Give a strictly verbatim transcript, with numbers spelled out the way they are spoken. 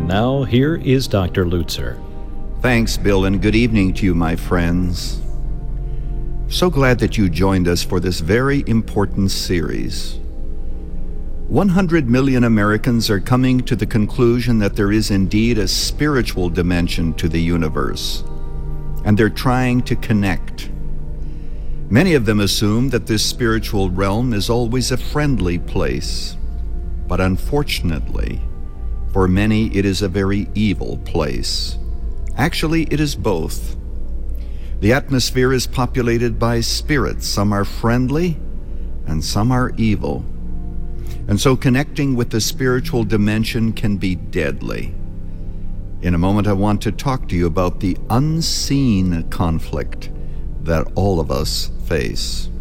And now, here is Doctor Lutzer. Thanks, Bill, and good evening to you, my friends. So glad that you joined us for this very important series. one hundred million Americans are coming to the conclusion that there is indeed a spiritual dimension to the universe, and they're trying to connect. Many of them assume that this spiritual realm is always a friendly place, but unfortunately, for many it is a very evil place. Actually, it is both. The atmosphere is populated by spirits. Some are friendly, and some are evil. And so connecting with the spiritual dimension can be deadly. In a moment, I want to talk to you about the unseen conflict that all of us face.